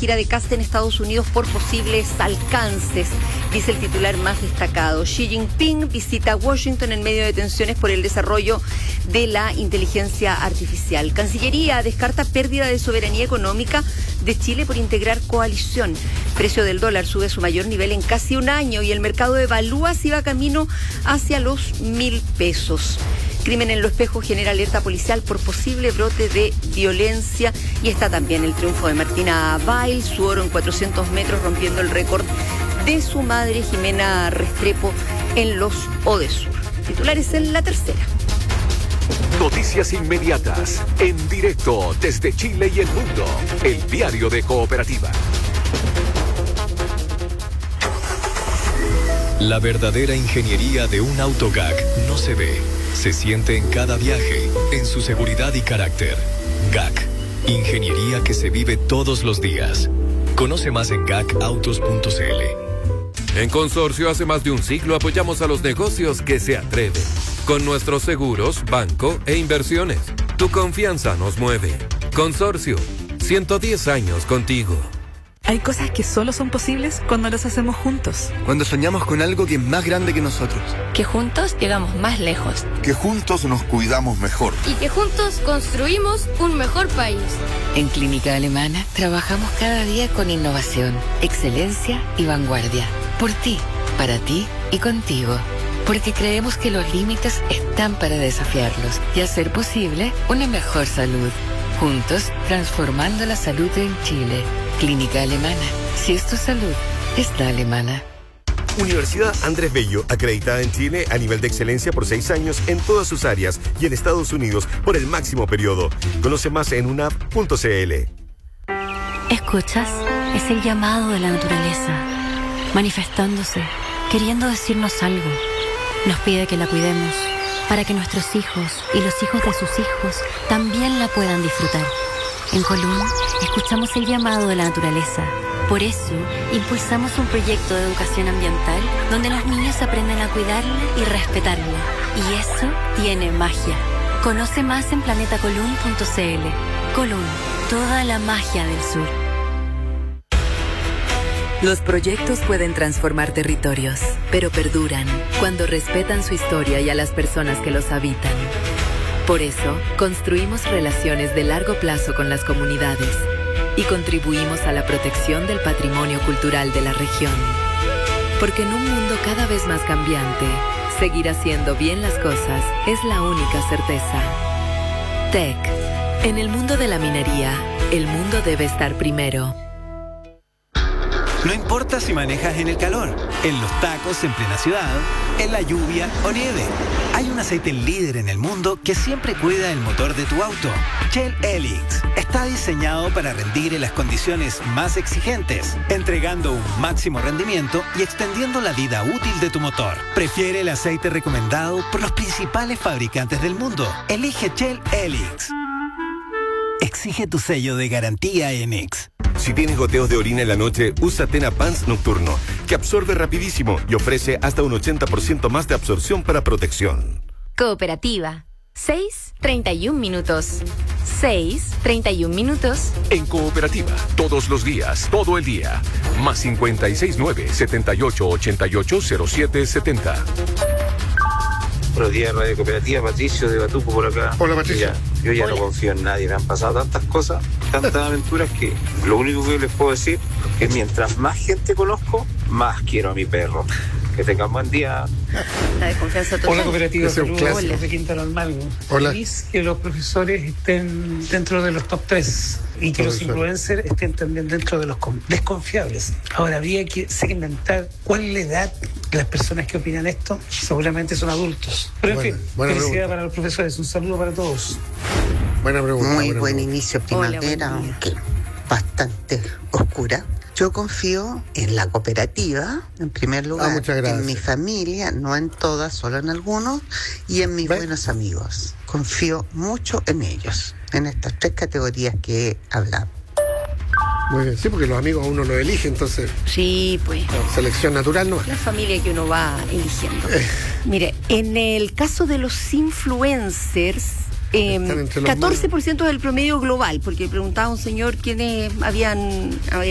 gira de Kast en Estados Unidos por posibles alcances, dice el titular más destacado. Xi Jinping visita Washington en medio de tensiones por el desarrollo de la inteligencia artificial. Cancillería descarta pérdida de soberanía económica de Chile por integrar coalición. Precio del dólar sube a su mayor nivel en casi un año y el mercado evalúa si va camino hacia los 1.000 pesos. Crimen en Lo Espejo genera alerta policial por posible brote de violencia. Y está también el triunfo de Martina Bail, su oro en 400 metros, rompiendo el récord de su madre Jimena Restrepo en los Odesur. Titulares en La Tercera. Noticias inmediatas, en directo desde Chile y el mundo. El diario de Cooperativa. La verdadera ingeniería de un auto GAC no se ve, se siente en cada viaje, en su seguridad y carácter. GAC, ingeniería que se vive todos los días. Conoce más en gacautos.cl. En Consorcio, hace más de un siglo apoyamos a los negocios que se atreven. Con nuestros seguros, banco e inversiones. Tu confianza nos mueve. Consorcio, 110 años contigo. Hay cosas que solo son posibles cuando las hacemos juntos. Cuando soñamos con algo que es más grande que nosotros. Que juntos llegamos más lejos. Que juntos nos cuidamos mejor. Y que juntos construimos un mejor país. En Clínica Alemana trabajamos cada día con innovación, excelencia y vanguardia. Por ti, para ti y contigo. Porque creemos que los límites están para desafiarlos y hacer posible una mejor salud. Juntos, transformando la salud en Chile. Clínica Alemana. Si es tu salud, está alemana. Universidad Andrés Bello, acreditada en Chile a nivel de excelencia por 6 años en todas sus áreas y en Estados Unidos por el máximo periodo. Conoce más en unap.cl. ¿Escuchas? Es el llamado de la naturaleza, manifestándose, queriendo decirnos algo. Nos pide que la cuidemos, para que nuestros hijos y los hijos de sus hijos también la puedan disfrutar. En Colún, escuchamos el llamado de la naturaleza. Por eso, impulsamos un proyecto de educación ambiental donde los niños aprenden a cuidarla y respetarla. Y eso tiene magia. Conoce más en planetacolún.cl. Colún, toda la magia del sur. Los proyectos pueden transformar territorios, pero perduran cuando respetan su historia y a las personas que los habitan. Por eso, construimos relaciones de largo plazo con las comunidades y contribuimos a la protección del patrimonio cultural de la región. Porque en un mundo cada vez más cambiante, seguir haciendo bien las cosas es la única certeza. TEC. En el mundo de la minería, el mundo debe estar primero. No importa si manejas en el calor, en los tacos en plena ciudad, en la lluvia o nieve. Hay un aceite líder en el mundo que siempre cuida el motor de tu auto. Shell Helix está diseñado para rendir en las condiciones más exigentes, entregando un máximo rendimiento y extendiendo la vida útil de tu motor. Prefiere el aceite recomendado por los principales fabricantes del mundo. Elige Shell Helix. Exige tu sello de garantía ENEX. Si tienes goteos de orina en la noche, usa Tena Pants Nocturno, que absorbe rapidísimo y ofrece hasta un 80% más de absorción para protección. Cooperativa. 6:31 minutos. 6:31 minutos. En Cooperativa, todos los días, todo el día. Más 569-7888-0770. Buenos días, Radio Cooperativa. Patricio de Batuco por acá. Hola, Patricio. Yo ya no confío en nadie. Me han pasado tantas cosas, tantas aventuras, que lo único que les puedo decir es que mientras más gente conozco, más quiero a mi perro. Que tengan buen día. La desconfianza total. Hola, Cooperativa. Saludos de Quinta Normal. Hola. Feliz que los profesores estén dentro de los top 3 y que los influencers estén también dentro de los desconfiables. Ahora, habría que segmentar cuál es la edad de las personas que opinan esto. Seguramente son adultos. Pero en fin, felicidad para los profesores. Un saludo para todos. Buena pregunta. Muy buen inicio primavera, aunque bastante oscura. Yo confío en la cooperativa, en primer lugar, en mi familia, no en todas, solo en algunos, y en mis buenos amigos. Confío mucho en ellos, en estas 3 categorías que he hablado. Muy bien, sí, porque los amigos a uno lo elige, entonces. Sí, pues. Selección natural, ¿no? La familia que uno va eligiendo. Mire, en el caso de los influencers, 14% del promedio global, porque preguntaba un señor quiénes habían